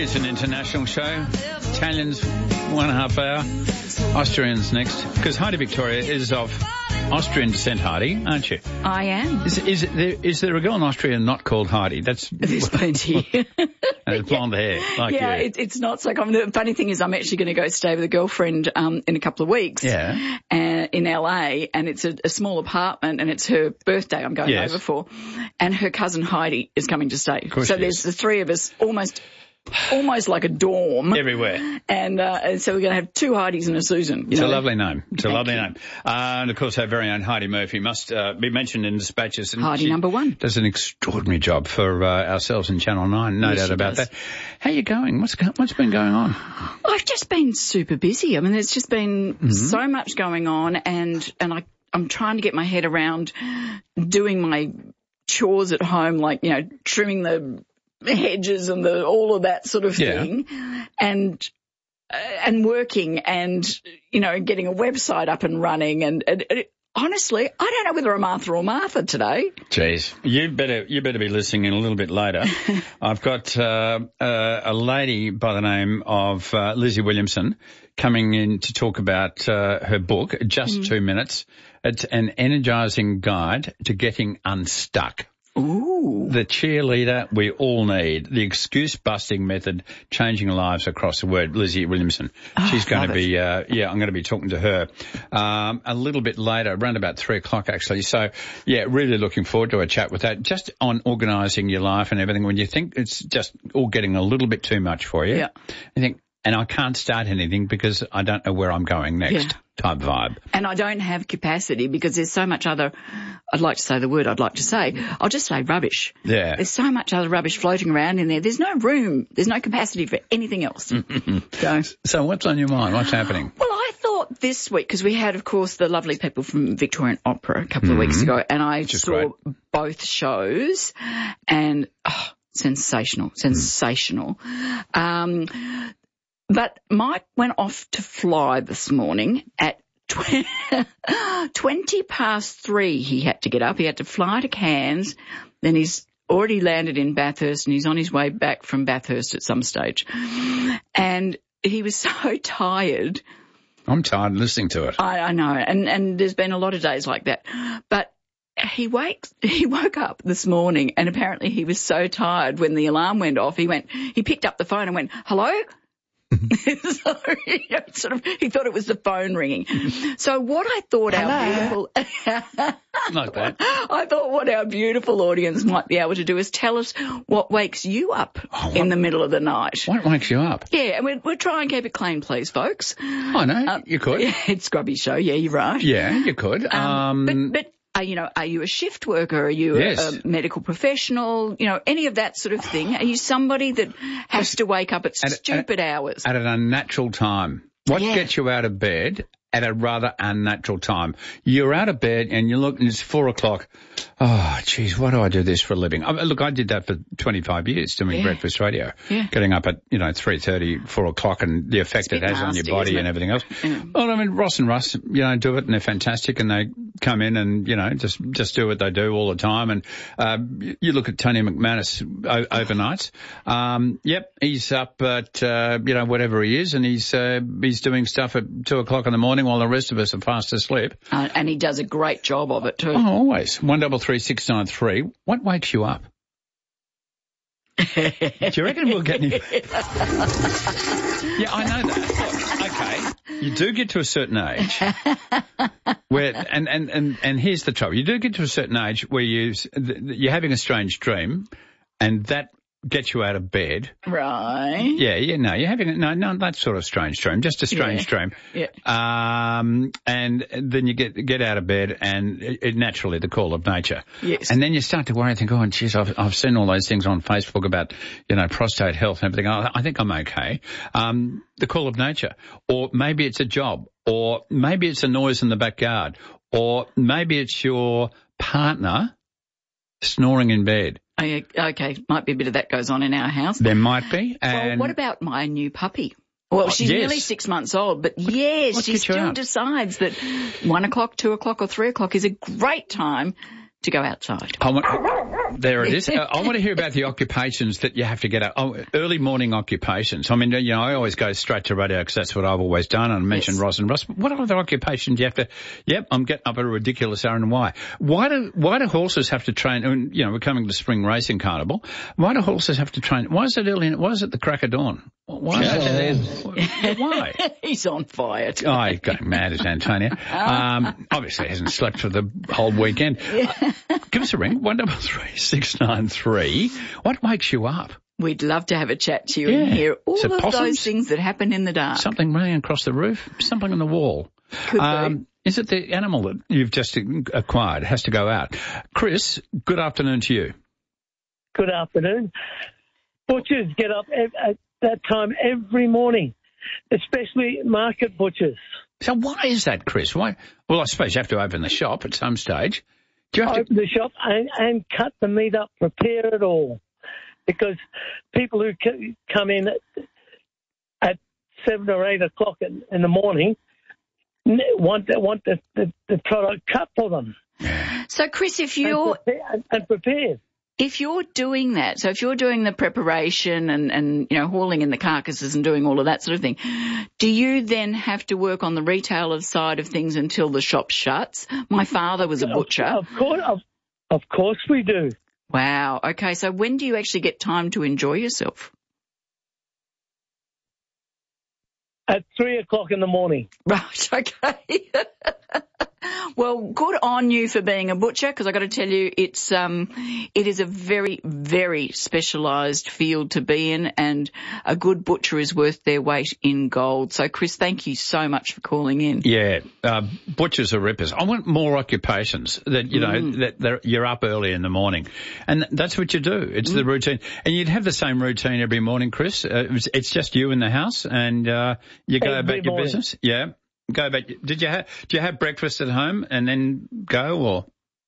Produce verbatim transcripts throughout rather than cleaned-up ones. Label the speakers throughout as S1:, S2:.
S1: It's an international show. Italians, one and a half hour. Austrians next. Because Heidi Victoria is of Austrian descent, Heidi, aren't you?
S2: I am.
S1: Is, is, it, there, is there a girl in Austria not called Heidi? That's
S2: There's plenty.
S1: And blonde hair, like
S2: yeah,
S1: you.
S2: it, it's not so common. The funny thing is I'm actually going to go stay with a girlfriend um, in a couple of weeks
S1: Yeah.
S2: uh, in L A, and it's a, a small apartment, and it's her birthday I'm going
S1: Yes.
S2: over for, and her cousin Heidi is coming to stay.
S1: Of course
S2: so
S1: she
S2: there's
S1: is.
S2: the three of us almost... Almost like a dorm.
S1: Everywhere.
S2: And, uh, and so we're going to have two Heidis and a Susan. You
S1: It's
S2: know?
S1: a lovely name. It's
S2: Thank
S1: a lovely
S2: you.
S1: name. Uh, and, of course, our very own Heidi Murphy must uh, be mentioned in dispatches. And
S2: Heidi
S1: she
S2: number one.
S1: Does an extraordinary job for uh, ourselves in Channel nine, no
S2: Yes,
S1: doubt
S2: she
S1: about
S2: does.
S1: that. How you going? What's, go- what's been going on?
S2: I've just been super busy. I mean, there's just been
S1: Mm-hmm.
S2: so much going on, and, and I, I'm trying to get my head around doing my chores at home, like, you know, trimming the hedges and the all of that sort of
S1: Yeah.
S2: thing, and uh, and working, and, you know, getting a website up and running, and, and, and it, honestly, I don't know whether I'm Arthur or Martha today.
S1: Jeez, you better you better be listening in a little bit later. I've got uh, uh, a lady by the name of uh, Lizzie Williamson coming in to talk about uh, her book, Just
S2: Mm.
S1: Two Minutes. It's an energising guide to getting unstuck.
S2: Ooh.
S1: The cheerleader we all need, the excuse-busting method, changing lives across the world. Lizzie Williamson. She's going to
S2: love
S1: be, uh, yeah, I'm going to be talking to her um, a little bit later, around about three o'clock actually. So, yeah, really looking forward to a chat with that. Just on organising your life and everything. When you think it's just all getting a little bit too much for you,
S2: Yeah.
S1: you think, and I can't start anything because I don't know where I'm going next.
S2: Yeah.
S1: Type vibe.
S2: And I don't have capacity because there's so much other, I'd like to say the word I'd like to say, I'll just say rubbish.
S1: Yeah.
S2: There's so much other rubbish floating around in there. There's no room. There's no capacity for anything else. so,
S1: So what's on your mind? What's happening?
S2: well, I thought this week, because we had, of course, the lovely people from Victorian Opera a couple of weeks ago, and I
S1: is
S2: saw
S1: great.
S2: both shows, and oh, sensational, sensational. Um, but Mike went off to fly this morning at tw- twenty past three. He had to get up. He had to fly to Cairns. Then he's already landed in Bathurst, and he's on his way back from Bathurst at some stage. And he was so tired.
S1: I'm tired listening to it.
S2: I, I know, and and there's been a lot of days like that. But he wakes, he woke up this morning, and apparently he was so tired when the alarm went off. He went, he picked up the phone and went, "Hello." so you know, sort of, he thought it was the phone ringing. So what I thought our beautiful,
S1: Like that.
S2: I thought what our beautiful audience might be able to do is tell us what wakes you up
S1: Oh,
S2: in the middle of the night.
S1: What wakes you up?
S2: Yeah, and we'll, we'll try and keep it clean, please, folks.
S1: I know,
S2: Um,
S1: you could.
S2: Yeah, it's Grubby Show. Yeah, you're right.
S1: Yeah, you could. Um,
S2: Um, but, but are, you know, are you a shift worker? Are you
S1: Yes.
S2: a, a medical professional? You know, any of that sort of thing? Are you somebody that has to wake up at
S1: At-
S2: stupid hours?
S1: at an unnatural time. What
S2: Yeah.
S1: gets you out of bed at a rather unnatural time? You're out of bed and you look and it's four o'clock. Oh, geez, why do I do this for a living? I, look, I did that for twenty-five years doing
S2: Yeah.
S1: breakfast radio.
S2: Yeah.
S1: Getting up at, you know, three thirty, four o'clock and the effect
S2: a
S1: it
S2: bit
S1: has on your
S2: nasty,
S1: body
S2: isn't
S1: and
S2: it?
S1: everything else.
S2: Yeah.
S1: Well, I mean, Ross and Russ, you know, do it and they're fantastic and they come in and, you know, just, just do what they do all the time. And, uh, you look at Tony McManus o- overnights. Um, yep, he's up at, uh, you know, whatever he is and he's, uh, he's doing stuff at two o'clock in the morning while the rest of us are fast asleep.
S2: Uh, and he does a great job of it too.
S1: Oh, always. One double three six nine three. What wakes you up? Do you reckon we'll get any? Yeah, I know that. Look, okay, you do get to a certain age where, and, and, and, and here's the trouble. You do get to a certain age where you, you're having a strange dream and that gets you out of bed.
S2: Right.
S1: Yeah, yeah, no, you're having, no, no, that sort of strange dream, just a strange
S2: Yeah.
S1: dream.
S2: Yeah.
S1: Um, and then you get, get out of bed and it, it naturally the call of nature.
S2: Yes.
S1: And then you start to worry and think, oh, geez, I've, I've seen all those things on Facebook about, you know, prostate health and everything. I, I think I'm okay. Um, the call of nature. Or maybe it's a job. Or maybe it's a noise in the backyard. Or maybe it's your partner snoring in bed.
S2: Oh, okay, might be a bit of that goes on in our house.
S1: There might be. And
S2: Well, what about my new puppy? Well, she's
S1: yes.
S2: nearly six months old, but yes,
S1: what
S2: she
S1: gets you
S2: still
S1: up?
S2: decides that one o'clock, two o'clock or three o'clock is a great time to go outside.
S1: I want, There it is. Uh, I want to hear about the occupations that you have to get up. Oh, early morning occupations. I mean, you know, I always go straight to radio because that's what I've always done. And I mentioned yes. Ross and Ross. What other occupations do you have to? Yep, I'm getting up at a ridiculous hour. And why? Why do why do horses have to train? And, you know, we're coming to spring racing carnival. Why do horses have to train? Why is it early? Why is it the crack of dawn? Why? Is it, why?
S2: He's on fire.
S1: Oh, he's going mad as Antonio. Um, obviously hasn't slept for the whole weekend. Uh, give us a ring. One double three six nine three. What wakes you up?
S2: We'd love to have a chat to you
S1: Yeah.
S2: and hear all of
S1: possums?
S2: those things that happen in the dark.
S1: Something running across the roof? Something on the wall?
S2: Could
S1: Um,
S2: be.
S1: is it the animal that you've just acquired has to go out? Chris, good afternoon to you.
S3: Good afternoon. Butchers get up at that time every morning, especially market butchers.
S1: So why is that, Chris? Why? Well, I suppose you have to open the shop at some stage. Do you have
S3: Open
S1: to?
S3: the shop and, and cut the meat up, prepare it all. Because people who c- come in at, at seven or eight o'clock in, in the morning n- want want the, the, the product cut for them.
S2: So, Chris, if you're
S3: and, prepare, and prepared.
S2: if you're doing that, so if you're doing the preparation and, and, you know, hauling in the carcasses and doing all of that sort of thing, do you then have to work on the retailer side of things until the shop shuts? My father was a butcher.
S3: Of, of course, of, of course we do.
S2: Wow. Okay. So when do you actually get time to enjoy yourself?
S3: At three o'clock in the morning.
S2: Right. Okay. Well, good on you for being a butcher, because I got to tell you, it's um, it is a very, very specialised field to be in, and a good butcher is worth their weight in gold. So, Chris, thank you so much for calling in.
S1: Yeah, uh, butchers are rippers. I want more occupations that, you know,
S2: Mm.
S1: that they're, you're up early in the morning. And that's what you do. It's mm. the routine. And you'd have the same routine every morning, Chris. Uh, it's, it's just you in the house and uh, you go
S3: every
S1: about your
S3: morning.
S1: business. Yeah. Go back. Did you have, do you have breakfast at home and then go, or?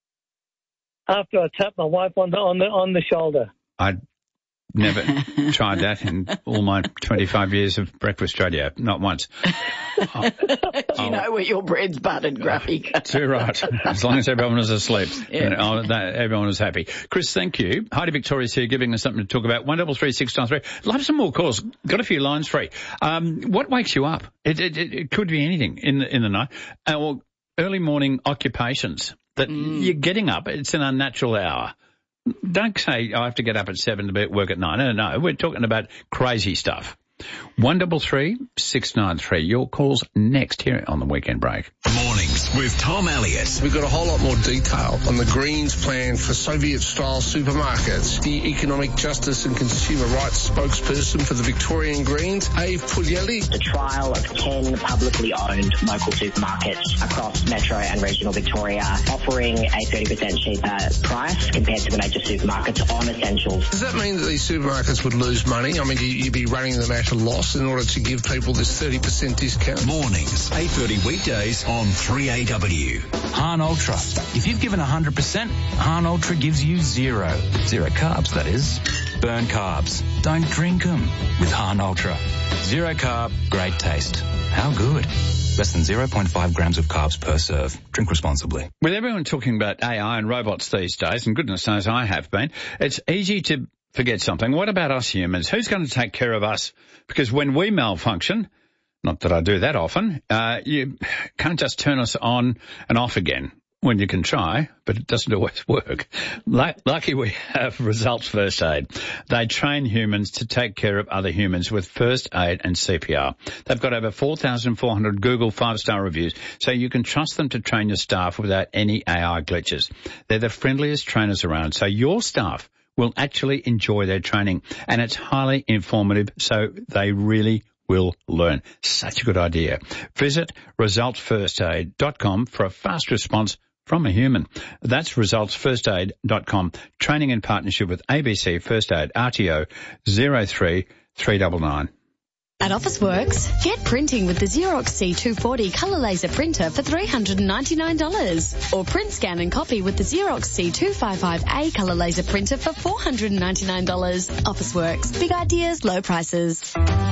S3: After I tap my wife on the, on the, on the shoulder.
S1: I'd never tried that in all my twenty-five years of breakfast radio. Not once. Oh,
S2: you know where your bread's buttered, Gruffy.
S1: Too right. As long as everyone was asleep.
S2: Yeah.
S1: And, oh, that, everyone was happy. Chris, thank you. Heidi Victoria's here giving us something to talk about. One double three six nine three. Love some more calls. Got a few lines free. Um, what wakes you up? It, it, it, it could be anything in the, in the night. Uh, well, early morning occupations that mm. you're getting up. It's an unnatural hour. Don't say, I have to get up at seven to be at work at nine. No, no, no. We're talking about crazy stuff. One double three six nine three. Your call's next here on the Weekend Break.
S4: Mornings with Tom Elliott.
S5: We've got a whole lot more detail on the Greens plan for Soviet-style supermarkets. The Economic Justice and Consumer Rights spokesperson for the Victorian Greens, Ave Puglielli.
S6: The trial of ten publicly owned local supermarkets across metro and regional Victoria, offering a thirty percent cheaper price compared to the major supermarkets on essentials.
S5: Does that mean that these supermarkets would lose money? I mean, you'd be running them at a loss in order to give people this thirty percent discount?
S4: Mornings, eight thirty weekdays on three A W.
S7: Hahn Ultra. If you've given one hundred percent, Hahn Ultra gives you zero. Zero carbs, that is. Burn carbs. Don't drink them with Hahn Ultra. Zero carb, great taste. How good? Less than zero point five grams of carbs per serve. Drink responsibly.
S1: With everyone talking about A I and robots these days, and goodness knows I have been, it's easy to forget something. What about us humans? Who's going to take care of us? Because when we malfunction, not that I do that often, uh, you can't just turn us on and off again. When you can try, but it doesn't always work. Lucky we have Results First Aid. They train humans to take care of other humans with first aid and C P R. They've got over four thousand four hundred Google five-star reviews, so you can trust them to train your staff without any A I glitches. They're the friendliest trainers around, so your staff will actually enjoy their training, and it's highly informative, so they really will learn. Such a good idea. Visit results first aid dot com for a fast response from a human. That's results first aid dot com. Training in partnership with A B C First Aid, R T O zero three three nine nine.
S8: At Officeworks, get printing with the Xerox C two forty colour laser printer for three hundred ninety-nine dollars. Or print, scan and copy with the Xerox C two fifty-five A colour laser printer for four hundred ninety-nine dollars. Officeworks, big ideas, low prices.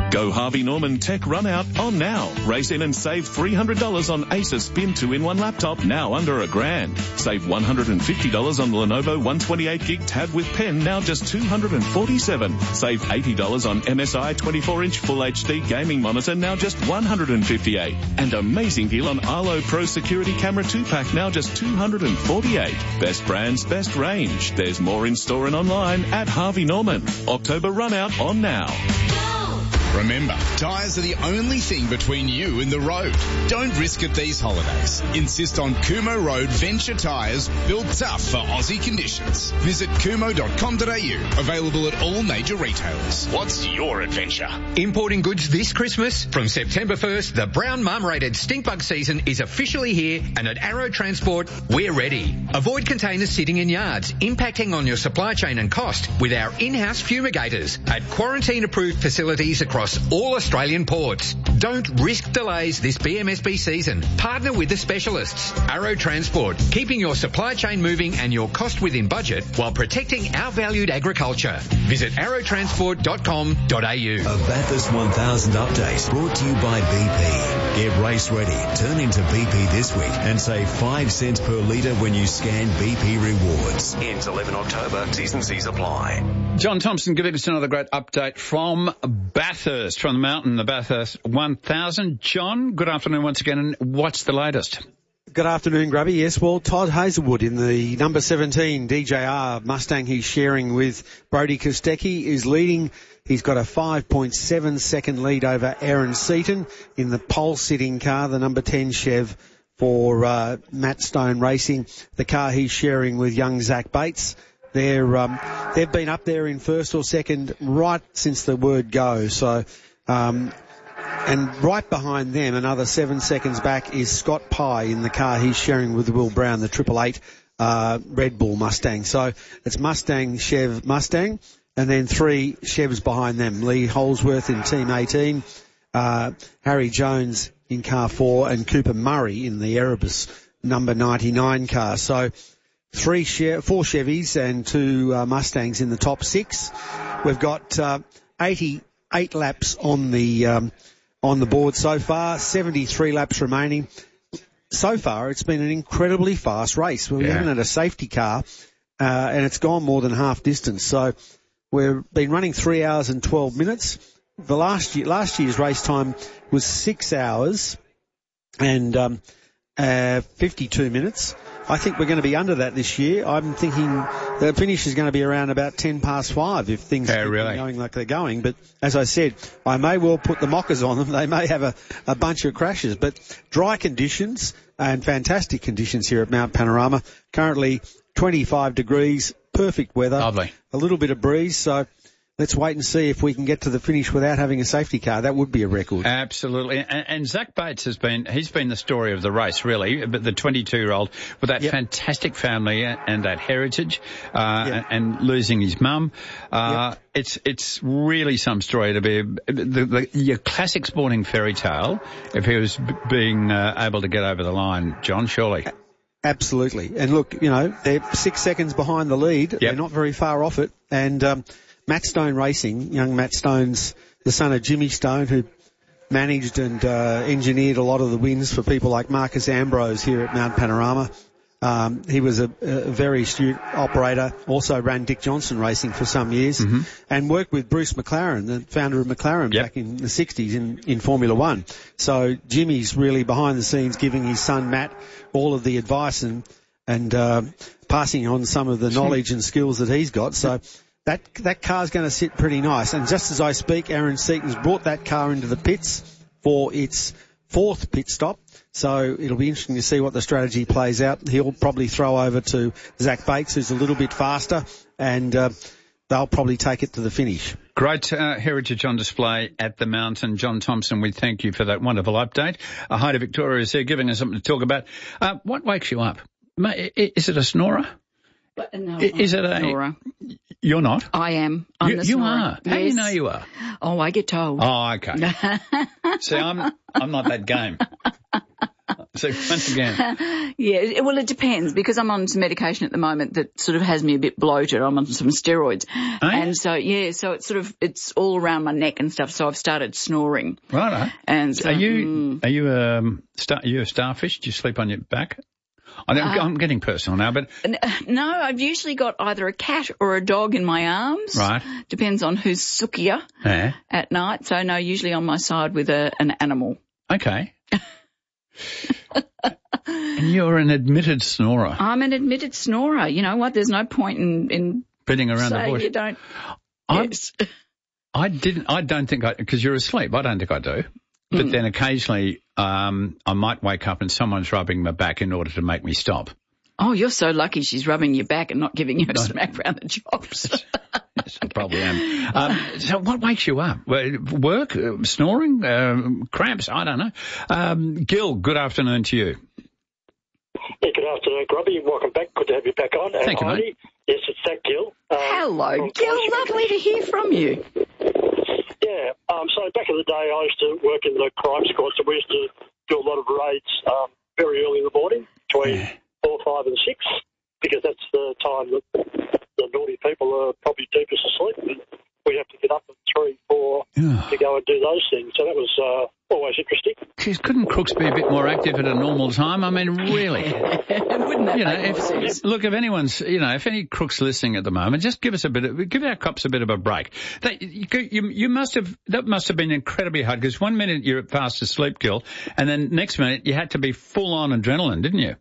S9: Go Harvey Norman Tech Run Out on now. Race in and save three hundred dollars on Acer Spin two in one laptop, now under a grand. Save one hundred fifty dollars on Lenovo one twenty-eight gig tab with pen, now just two hundred forty-seven dollars. Save eighty dollars on M S I twenty-four inch Full H D gaming monitor, now just one hundred fifty-eight dollars. And amazing deal on Arlo Pro Security Camera two pack, now just two hundred forty-eight dollars. Best brands, best range. There's more in store and online at Harvey Norman. October Run Out on now.
S10: Remember, tyres are the only thing between you and the road. Don't risk it these holidays. Insist on Kumo Road Venture Tyres, built tough for Aussie conditions. Visit kumo dot com dot a u. Available at all major retailers. What's your adventure?
S11: Importing goods this Christmas? From September first, the brown marmorated stink bug season is officially here, and at Arrow Transport, we're ready. Avoid containers sitting in yards, impacting on your supply chain and cost with our in-house fumigators at quarantine-approved facilities across all Australian ports. Don't risk delays this B M S B season. Partner with the specialists. Arrow Transport, keeping your supply chain moving and your cost within budget while protecting our valued agriculture. Visit arrow transport dot com dot a u.
S4: A Bathurst one thousand update brought to you by B P. Get race ready. Turn into B P this week and save five cents per litre when you scan B P Rewards. Ends eleven October. T's and C's apply.
S1: John Thompson giving us another great update from Bathurst, from the mountain, the Bathurst one thousand. John, good afternoon once again, and what's the latest?
S12: Good afternoon, Grubby. Yes, well, Todd Hazelwood in the number seventeen D J R Mustang he's sharing with Brody Kostecki is leading. He's got a five point seven second lead over Aaron Seaton in the pole-sitting car, the number ten Chev for uh, Matt Stone Racing, the car he's sharing with young Zach Bates. They're, um, they've been up there in first or second right since the word go. So, um, and right behind them, another seven seconds back, is Scott Pye in the car he's sharing with Will Brown, the Triple Eight, uh, Red Bull Mustang. So it's Mustang, Chev, Mustang, and then three Chevs behind them. Lee Holsworth in Team eighteen, uh, Harry Jones in car four, and Cooper Murray in the Erebus number ninety-nine car. So, Three, che- four Chevys and two uh, Mustangs in the top six. We've got uh, eighty-eight laps on the um, on the board so far. seventy-three laps remaining. So far, it's been an incredibly fast race. We yeah. haven't had a safety car, uh, and it's gone more than half distance. So we've been running three hours and twelve minutes. The last year, last year's race time was six hours and um, uh, fifty-two minutes. I think we're going to be under that this year. I'm thinking the finish is going to be around about ten past five if things
S1: yeah,
S12: keep
S1: really.
S12: going like they're going. But as I said, I may well put the mockers on them. They may have a, a bunch of crashes. But dry conditions and fantastic conditions here at Mount Panorama. Currently twenty-five degrees, perfect weather.
S1: Lovely.
S12: A little bit of breeze. So let's wait and see if we can get to the finish without having a safety car. That would be a record.
S1: Absolutely. And, and Zach Bates has been, he's been the story of the race, really, but the twenty-two-year-old with that yep. fantastic family and that heritage, uh, yep. and losing his mum. Uh, yep. it's, it's really some story to be the, the, your classic sporting fairy tale if he was b- being, uh, able to get over the line, John, surely.
S12: Absolutely. And look, you know, they're six seconds behind the lead. Yep. They're not very far off it. And, um, Matt Stone Racing, young Matt Stone's the son of Jimmy Stone, who managed and uh, engineered a lot of the wins for people like Marcus Ambrose here at Mount Panorama. Um, he was a, a very astute operator, also ran Dick Johnson Racing for some years, mm-hmm. and worked with Bruce McLaren, the founder of McLaren, yep. back in the sixties in, in Formula One. So Jimmy's really behind the scenes giving his son Matt all of the advice and, and uh, passing on some of the knowledge and skills that he's got. So That that car's going to sit pretty nice. And just as I speak, Aaron Seaton's brought that car into the pits for its fourth pit stop. So it'll be interesting to see what the strategy plays out. He'll probably throw over to Zach Bates, who's a little bit faster, and uh, they'll probably take it to the finish.
S1: Great uh, heritage on display at the mountain. John Thompson, we thank you for that wonderful update. Uh, Heidi Victoria is here giving us something to talk about. Uh, what wakes you up? Is it a snorer?
S2: But, no,
S1: is it a
S2: snorer.
S1: You're not?
S2: I am. I'm
S1: you,
S2: the
S1: you
S2: snorer.
S1: are. How
S2: yes.
S1: do you know you are?
S2: Oh, I get told.
S1: Oh, okay. See, I'm I'm not that game. So once again.
S2: Yeah, it- well, it depends because I'm on some medication at the moment that sort of has me a bit bloated. I'm on some steroids.
S1: Oh, yeah?
S2: And so, yeah, so it's sort of, it's all around my neck and stuff. So I've started snoring.
S1: Righto.
S2: And so,
S1: Are you,
S2: mm,
S1: are you, um, star, are you a starfish? Do you sleep on your back? I don't,
S2: Uh,
S1: I'm getting personal now, but
S2: N- no, I've usually got either a cat or a dog in my arms.
S1: Right.
S2: Depends on who's sookier
S1: yeah.
S2: at night. So no, usually on my side with a, an animal.
S1: Okay. And you're an admitted snorer,
S2: I'm an admitted snorer. You know what? There's no point in, in
S1: beating around the
S2: saying
S1: bush.
S2: you don't.
S1: I,
S2: Yes.
S1: I didn't, I don't think I, because you're asleep, I don't think I do. But
S2: Mm.
S1: then occasionally, um, I might wake up and someone's rubbing my back in order to make me stop.
S2: Oh, you're so lucky she's rubbing your back and not giving you a smack round the chops.
S1: Yes, I probably am. Um, so what wakes you up? Well, Work, uh, snoring, um, cramps, I don't know. Um, Gil, good afternoon to you.
S13: Yeah, good afternoon, Grubby. Welcome back. Good to have you back on. And
S1: Thank you,
S13: Heidi,
S1: mate.
S13: yes, it's Zach Gill. Um,
S2: Hello,
S13: from
S2: Gil.
S13: Christchurch.
S2: Lovely to hear from you.
S13: Yeah, um, so back in the day, I used to work in the crime squad, so we used to do a lot of raids um, very early in the morning, between four, five, and six, because that's the time that the naughty people are probably deepest asleep, and we have to get up at three, four to go and do those things. So that was uh, always interesting.
S1: Geez, couldn't crooks be a bit more active at a normal time? I mean, really.
S2: Wouldn't that
S1: You know,
S2: make more sense?
S1: if, look, if anyone's, you know, if any crooks listening at the moment, just give us a bit of, give our cops a bit of a break. That, you, you, you must have, that must have been incredibly hard because one minute you're fast asleep, Gil, and then next minute you had to be full on adrenaline, didn't you?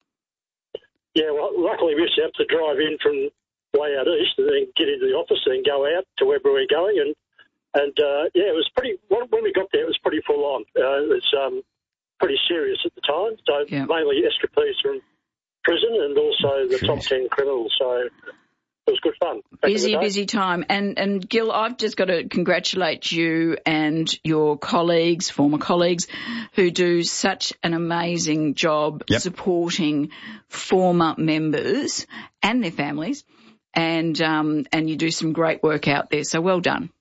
S13: Yeah, well, luckily we used to have to drive in from way out east and then get into the office and then go out to wherever we were going. And, and uh, yeah, it was pretty, when, when we got there, it was pretty full on. Uh, it was um, pretty serious at the time. So
S2: Yeah.
S13: mainly escapees from prison and also the top ten criminals. So it was good fun. back in the
S2: Busy,
S13: day.
S2: busy time. And, and Gil, I've just got to congratulate you and your colleagues, former colleagues, who do such an amazing job
S1: Yep.
S2: supporting former members and their families. And, um, and you do some great work out there. So well done.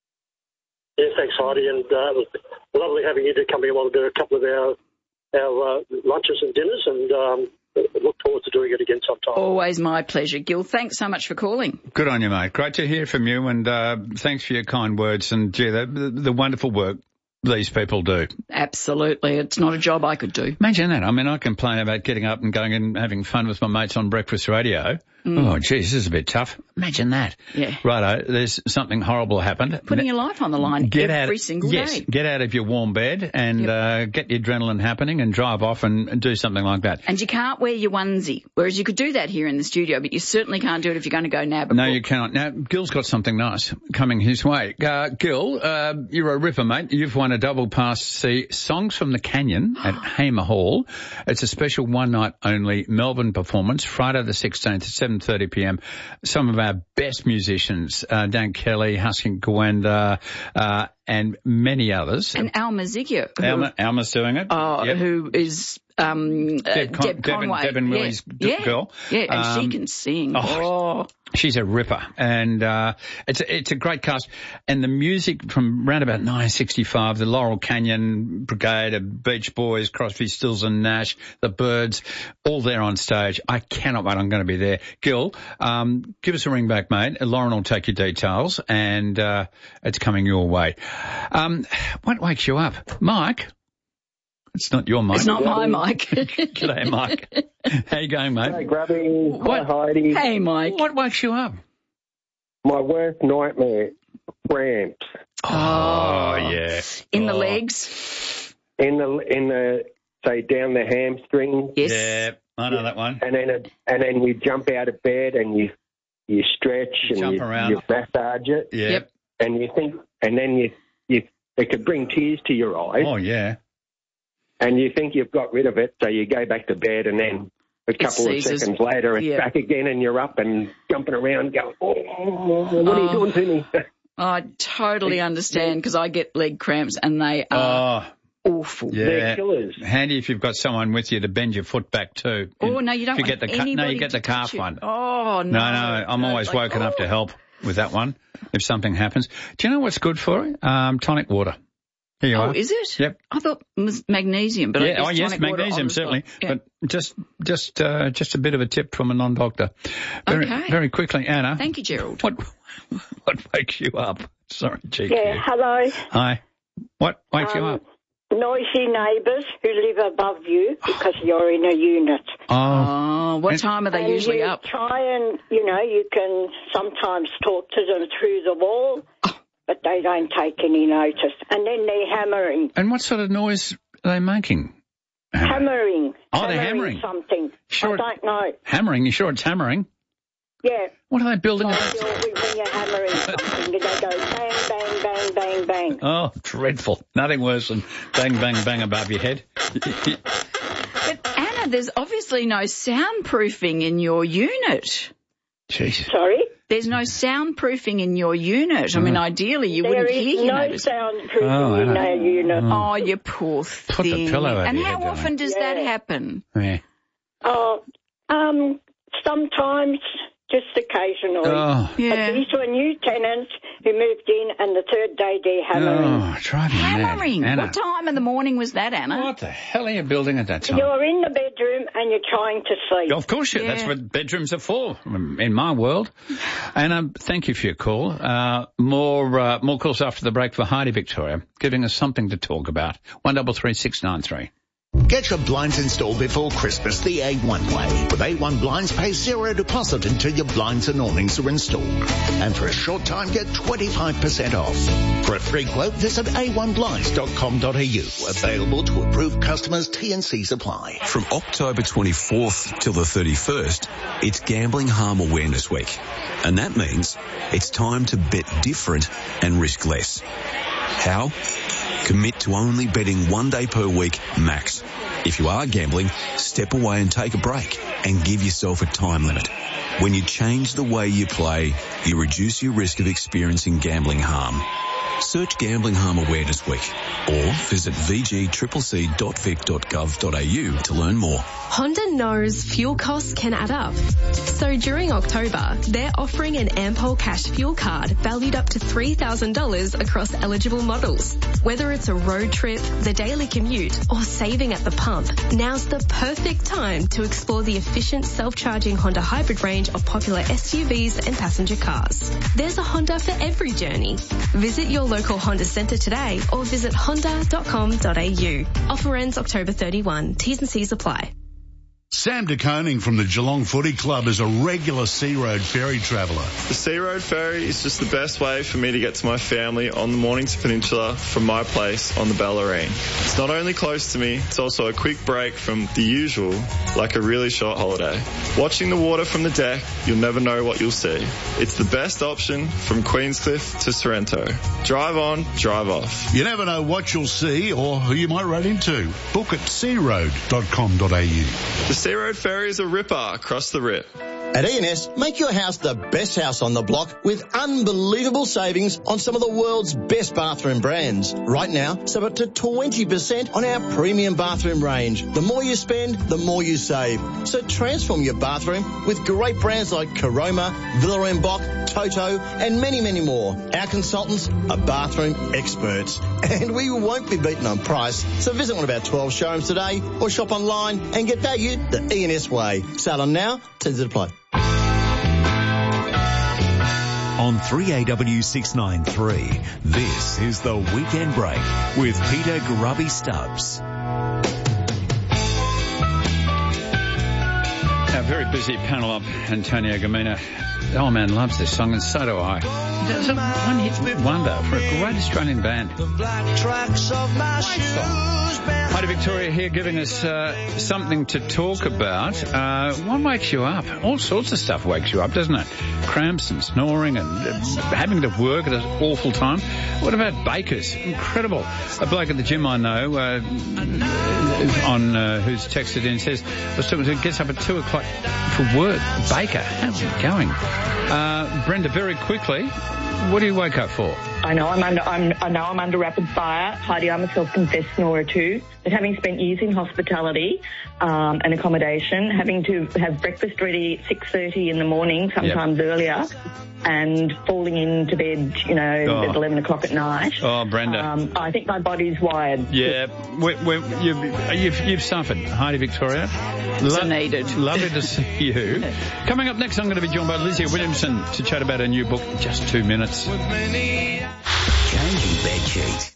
S13: Yeah, thanks, Heidi. And uh, it was lovely having you to come along to do a couple of our, our uh, lunches and dinners. And um, look forward to doing it again sometime.
S2: Always my pleasure. Gil, thanks so much for calling.
S1: Good on you, mate. Great to hear from you, and uh, thanks for your kind words and, gee, the, the, the wonderful work these people do.
S2: Absolutely. It's not a job I could do.
S1: Imagine that. I mean, I complain about getting up and going and having fun with my mates on breakfast radio.
S2: Mm.
S1: Oh, geez, this is a bit tough. Imagine that.
S2: Yeah.
S1: Righto, there's something horrible happened.
S2: Putting your life on the line
S1: Get
S2: every
S1: out,
S2: single
S1: yes,
S2: day.
S1: get out of your warm bed and
S2: Yep.
S1: uh, get the adrenaline happening and drive off and, and do something like that.
S2: And you can't wear your onesie, whereas you could do that here in the studio, but you certainly can't do it if you're going to go nab a
S1: No,
S2: book.
S1: you cannot. Now, Gil's got something nice coming his way. Uh, Gil, uh, you're a ripper, mate. You've won a double pass to see Songs from the Canyon at Hamer Hall. It's a special one-night only Melbourne performance, Friday the sixteenth at seven thirty p m. Some of our best musicians, uh, Dan Kelly, Husky Gwenda, uh, and many others.
S2: And Alma Ziggy, who,
S1: Alma, Alma's doing it.
S2: uh,
S1: Yep.
S2: who is um, uh,
S1: Deb Con-
S2: Deb
S1: Devin-
S2: Conway.
S1: Devin
S2: yeah.
S1: Willie's d-
S2: yeah.
S1: girl.
S2: Yeah, and she
S1: Um,
S2: can sing.
S1: oh,
S2: Oh,
S1: She's a ripper, and uh, it's a, it's a great cast. And the music from around about nineteen sixty-five, the Laurel Canyon Brigade, the Beach Boys, Crosby, Stills and Nash, the Byrds, all there on stage. I cannot wait. I'm going to be there. Gil, um, give us a ring back, mate. Lauren will take your details, and uh, it's coming your way. Um, what wakes you up, Mike? It's not your mic.
S2: it's not my mic.
S1: G'day, Mike. How you going, mate?
S14: Hey, Grubby.
S1: What?
S14: Hi, Heidi.
S2: Hey, Mike.
S1: What wakes you up?
S14: My worst nightmare, cramps.
S1: Oh, yeah.
S2: In the
S1: Oh.
S2: legs.
S14: In the, in the, say, down the hamstring.
S2: Yes.
S1: Yeah, I know that one.
S14: And then, it, and then you jump out of bed and you, you stretch and
S1: Jump
S14: you,
S1: around.
S14: you massage it.
S1: Yeah.
S2: Yep.
S14: And you think, and then you, you, it could bring tears to your eyes.
S1: Oh, yeah.
S14: And you think you've got rid of it, so you go back to bed, and then a couple of
S2: seizes.
S14: seconds later, it's
S2: Yeah.
S14: back again, and you're up and jumping around, going, "Oh, what are you
S2: Oh.
S14: doing to me?"
S2: I totally understand because I get leg cramps and they are
S1: Oh,
S2: awful.
S1: yeah.
S14: They're killers.
S1: Handy if you've got someone with you to bend your foot back too.
S2: Oh, no, you don't
S1: If you
S2: want
S1: get the ca-
S2: anybody
S1: No, you get
S2: to
S1: the calf
S2: touch you.
S1: one.
S2: Oh, no.
S1: No, no, I'm
S2: No,
S1: always
S2: like,
S1: woken up to
S2: oh.
S1: help with that one if something happens. Do you know what's good for it? Um, tonic water. Here you
S2: oh,
S1: are.
S2: is it?
S1: Yep.
S2: I thought it was magnesium, but I
S1: Yeah,
S2: guess
S1: oh yes,
S2: tonic water
S1: magnesium
S2: on the
S1: certainly,
S2: spot. Yeah.
S1: but just just uh, just a bit of a tip from a non-doctor. Very,
S2: Okay.
S1: very quickly, Anna.
S2: Thank you, Gerald.
S1: What what wakes you up? Sorry, cheeky.
S15: Yeah, hello.
S1: Hi. What wakes you
S15: Um,
S1: up?
S15: Noisy neighbours who live above you because you're in a unit.
S1: Oh.
S2: Oh, what time are they
S15: and
S2: usually
S15: you
S2: up?
S15: try and, you know, you can sometimes talk to them through the wall, but they don't take any notice. And then they're hammering.
S1: And what sort of noise are they making?
S15: Hammering.
S1: Oh, they're hammering.
S15: something.
S1: Sure.
S15: I don't know.
S1: Hammering? You sure it's hammering?
S15: Yeah.
S1: What are they building?
S15: Like
S1: a-
S15: you're- when you're hammering something, they go bang, bang, bang, bang, bang.
S1: Oh, dreadful. Nothing worse than bang, bang, bang above your head.
S2: But Anna, there's obviously no soundproofing in your unit.
S1: Jesus.
S15: Sorry?
S2: There's no soundproofing in your unit. I mean, ideally, you
S15: There
S2: wouldn't
S15: is
S2: hear your
S15: no
S2: neighbours.
S15: soundproofing
S1: Oh,
S15: in
S1: Anna.
S15: our unit.
S2: Oh, you poor
S1: Put the
S2: thing.
S1: pillow over
S2: And
S1: your
S2: how
S1: head, darling.
S2: often does that
S15: Yeah.
S2: happen?
S1: Yeah.
S15: Oh, um, sometimes, just occasionally.
S1: Oh.
S2: Yeah.
S15: But these were new tenants who moved in, and the third day they're hammering.
S1: Oh, drive me
S2: Hammering.
S1: mad. Anna.
S2: What time in the morning was that, Anna?
S1: What the hell are you building at that time?
S15: You're in the bedroom and you're trying to sleep.
S1: Of course, you. That's
S2: Yeah.
S1: what bedrooms are for, in my world. And um, thank you for your call. Uh, more uh, more calls after the break for Heidi Victoria, giving us something to talk about. One double three six nine three.
S16: Get your blinds installed before Christmas the A one way. With A one Blinds, pay zero deposit until your blinds and awnings are installed. And for a short time, get twenty-five percent off. For a free quote, visit a one blinds dot com dot a u. Available to approved customers, T and Cs apply.
S17: From October twenty-fourth till the thirty-first, it's Gambling Harm Awareness Week. And that means it's time to bet different and risk less. How? Commit to only betting one day per week max. If you are gambling, step away and take a break and give yourself a time limit. When you change the way you play, you reduce your risk of experiencing gambling harm. Search Gambling Harm Awareness Week or visit v g c c c dot vic dot gov dot a u to learn more.
S8: Honda knows fuel costs can add up. So during October, they're offering an Ampol Cash fuel card valued up to three thousand dollars across eligible models. Whether it's a road trip, the daily commute, or saving at the pump, now's the perfect time to explore the efficient self-charging Honda hybrid range of popular S U Vs and passenger cars. There's a Honda for every journey. Visit your local Honda centre today or visit honda dot com dot a u. Offer ends October thirty-first. T's and C's apply.
S18: Sam de Koning from the Geelong Footy Club is a regular Sea Road ferry traveller.
S19: The Sea Road ferry is just the best way for me to get to my family on the Mornington Peninsula from my place on the Bellarine. It's not only close to me, it's also a quick break from the usual, like a really short holiday. Watching the water from the deck, you'll never know what you'll see. It's the best option from Queenscliff to Sorrento. Drive on, drive off.
S18: You never know what you'll see or who you might run into. Book at sea road dot com dot a u.
S19: The Sea Road ferry is a ripper across the rip.
S20: At E and S, make your house the best house on the block with unbelievable savings on some of the world's best bathroom brands. Right now, save up to twenty percent on our premium bathroom range. The more you spend, the more you save. So transform your bathroom with great brands like Caroma, Villa and Bock, Toto, and many, many more. Our consultants are bathroom experts, and we won't be beaten on price. So visit one of our twelve showrooms today or shop online and get value the E and S way. Sale on now, terms apply.
S4: On three A W six ninety-three, this is the Weekend Break with Peter Grubby Stubbs.
S1: Our very busy panel up, Antonio Gamina. The old man loves this song, and so do I. It's a one-hit wonder for a great Australian band. Heidi Victoria here giving us uh, something to talk about. Uh, what wakes you up? All sorts of stuff wakes you up, doesn't it? Cramps and snoring and uh, having to work at an awful time. What about bakers? Incredible. A bloke at the gym I know uh, on uh, who's texted in says, who gets up at two o'clock for work. Baker. How's it going? Uh, Brenda, very quickly, what do you wake up for?
S21: I know I'm under I'm, I know I'm under rapid fire. Heidi, I'm a self-confessed snorer too. But having spent years in hospitality um, and accommodation, having to have breakfast ready at six thirty in the morning, sometimes yep. earlier, and falling into bed, you know, oh. at eleven o'clock at night.
S1: Oh, Brenda.
S21: Um, I think my body's wired.
S1: Yeah, we, we, you've, you've, you've suffered. Heidi Victoria.
S2: Lo- needed.
S1: Lovely to see you. Coming up next, I'm going to be joined by Lizzie Williamson to chat about her new book, Just Two Minutes.
S16: Changing bed sheets.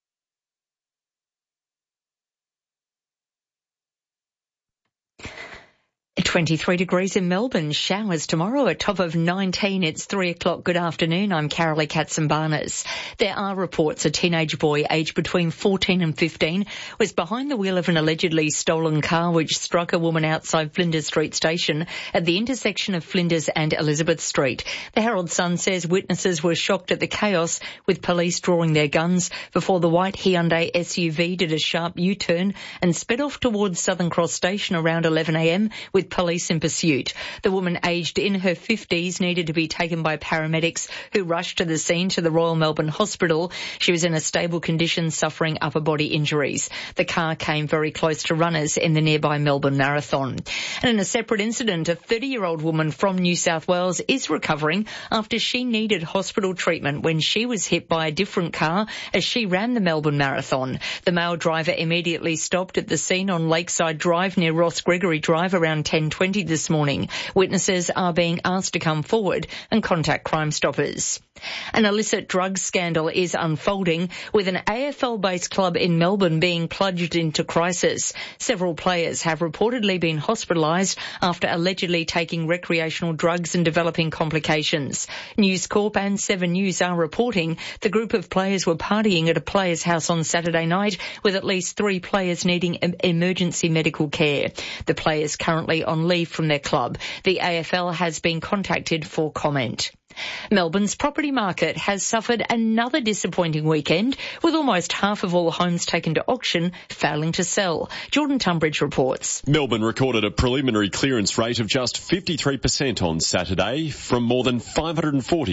S22: twenty-three degrees in Melbourne. Showers tomorrow, a top of nineteen. It's three o'clock. Good afternoon. I'm Carolee Katzenbarnes. There are reports a teenage boy aged between fourteen and fifteen was behind the wheel of an allegedly stolen car which struck a woman outside Flinders Street Station at the intersection of Flinders and Elizabeth Street. The Herald Sun says witnesses were shocked at the chaos, with police drawing their guns before the white Hyundai S U V did a sharp U-turn and sped off towards Southern Cross Station around eleven a m with police in pursuit. The woman, aged in her fifties, needed to be taken by paramedics who rushed to the scene to the Royal Melbourne Hospital. She was in a stable condition, suffering upper body injuries. The car came very close to runners in the nearby Melbourne Marathon. And in a separate incident, a thirty-year-old woman from New South Wales is recovering after she needed hospital treatment when she was hit by a different car as she ran the Melbourne Marathon. The male driver immediately stopped at the scene on Lakeside Drive near Ross Gregory Drive around ten twenty this morning. Witnesses are being asked to come forward and contact Crime Stoppers. An illicit drugs scandal is unfolding, with an A F L-based club in Melbourne being plunged into crisis. Several players have reportedly been hospitalised after allegedly taking recreational drugs and developing complications. News Corp and Seven News are reporting the group of players were partying at a player's house on Saturday night, with at least three players needing emergency medical care. The players currently on leave from their club. The A F L has been contacted for comment. Melbourne's property market has suffered another disappointing weekend, with almost half of all homes taken to auction failing to sell. Jordan Tunbridge reports.
S23: Melbourne recorded a preliminary clearance rate of just fifty-three percent on Saturday from more than five hundred forty